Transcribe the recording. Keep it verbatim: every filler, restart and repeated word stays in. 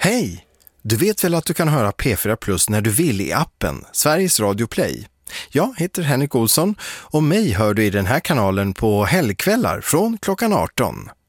Hej! Du vet väl att du kan höra P fyra Plus när du vill i appen Sveriges Radio Play? Jag heter Henrik Olsson och mig hör du i den här kanalen på helgkvällar från klockan arton.